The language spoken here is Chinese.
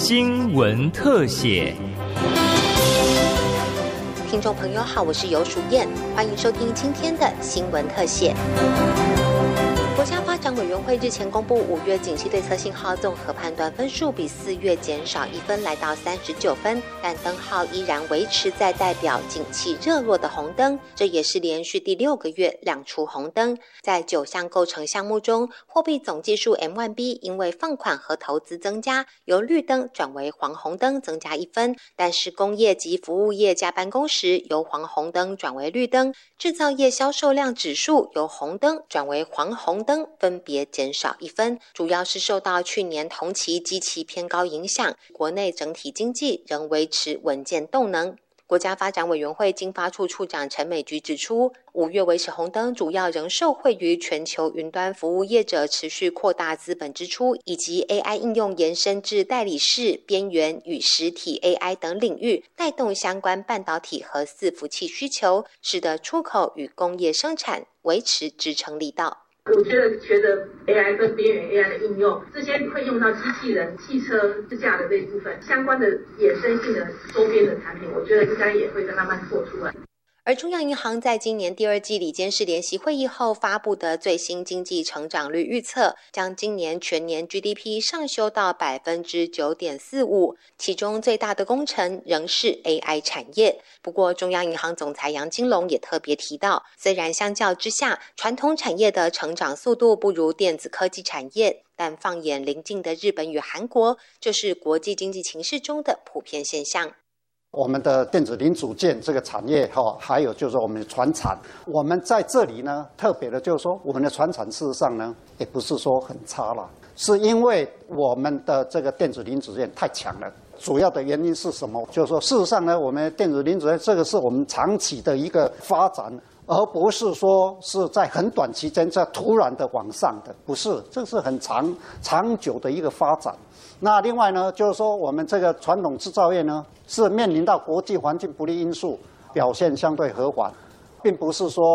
新闻特写。 听众朋友好，我是游淑燕，欢迎收听今天的新闻特写。国家发展委员会日前公布5月景气对策信号综合判断分数比4月减少1分，来到39分，但灯号依然维持在代表景气热络的红灯，这也是连续第6个月亮出红灯。在9项构成项目中，货币总计数 M1B 因为放款和投资增加，由绿灯转为黄红灯，增加1分，但是工业及服务业加班工时由黄红灯转为绿灯，制造业销售量指数由红灯转为黄红灯，分别减少1分，主要是受到去年同期基期偏高影响，国内整体经济仍维持稳健动能。国家发展委员会经发处处长陈美菊指出，5月维持红灯主要仍受惠于全球云端服务业者持续扩大资本支出，以及 AI 应用延伸至代理式、边缘与实体 AI 等领域，带动相关半导体和伺服器需求，使得出口与工业生产维持支撑力道。 我觉得随着 AI 跟边缘 AI 的应用，这些会用到机器人、汽车支架的这一部分相关的衍生性的周边的产品，我觉得应该也会慢慢做出来。 而中央银行在今年第2季理监事联席会议后发布的最新经济成长率预测，将今年全年 GDP 上修到 9.45%， 其中最大的功臣仍是 AI 产业。不过中央银行总裁杨金龙也特别提到，虽然相较之下传统产业的成长速度不如电子科技产业，但放眼邻近的日本与韩国，就是国际经济情势中的普遍现象。 我们的电子零组件这个产业还有就是我们的传产，我们在这里呢特别的就是说，我们的传产事实上呢也不是说很差了，是因为我们的这个电子零组件太强了。主要的原因是什么？就是说，事实上呢，我们电子零组件这个是我们长期的一个发展，而不是说是在很短期间这突然的往上的，不是，这是很长久的一个发展。那另外呢，就是说我们这个传统制造业呢，是面临到国际环境不利因素，表现相对和缓，并不是说